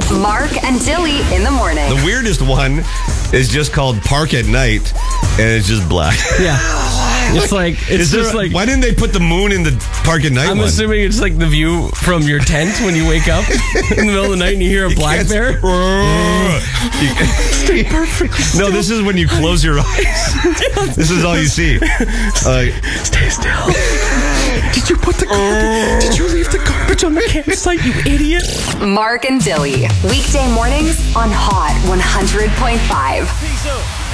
Mark and Dilly in the morning. The weirdest one is just called Park at Night, and it's just black. Yeah. It's like, why didn't they put the moon in the Park at Night I'm one? assuming it's like the view from your tent when you wake up in the middle of the night and you hear a black bear. Stay perfect. No, this is when you close your eyes. This is all you see. Stay still. Did you put the garbage? Did you leave the garbage on the campsite, you idiot? Mark and Dilly. Weekday mornings on Hot 100.5. Peace out.